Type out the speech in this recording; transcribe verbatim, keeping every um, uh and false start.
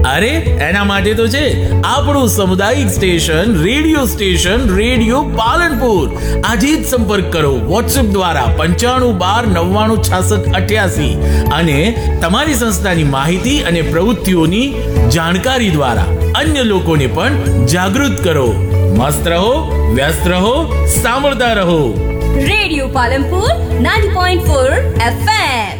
અરે એના માટે તો છે આપણું સામુદાયિક station radio station radio Palanpur. આજે જ સંપર્ક કરો વોટ્સએપ દ્વારા પંચાણું બાર નવ્વાણું છાસઠ અઠ્યાસી અને તમારી સંસ્થાની માહિતી અને પ્રવૃત્તિઓની જાણકારી દ્વારા અન્ય લોકોને પણ જાગૃત કરો. મસ્ત રહો, વ્યસ્ત રહો, સાંભળતા રહો. Radio Palanpur ninety point four F M.